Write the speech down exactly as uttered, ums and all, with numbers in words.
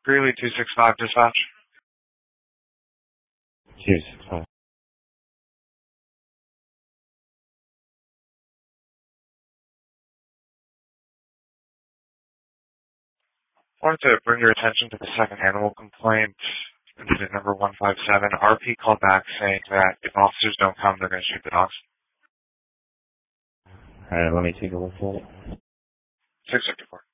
Greeley two six five dispatch. two six five. I wanted to bring your attention to the second animal complaint, incident number one five seven. R P called back saying that if officers don't come, they're going to shoot the dogs. Alright, let me take a look at it. six fifty-four.